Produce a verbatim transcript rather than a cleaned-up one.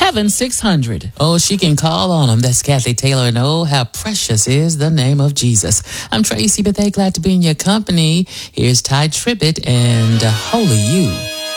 Heaven six hundred. Oh, she can call on him. That's Kathy Taylor. And oh, how precious is the name of Jesus. I'm Tracy Bethea, glad to be in your company. Here's Ty Tribbett and uh, Holy You.